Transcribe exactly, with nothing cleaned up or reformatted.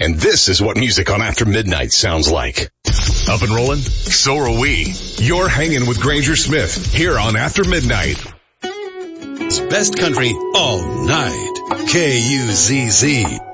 And this is what music on After Midnight sounds like. Up and rolling? So are we. You're hanging with Granger Smith here on After Midnight. Best country all night. K U Z Z.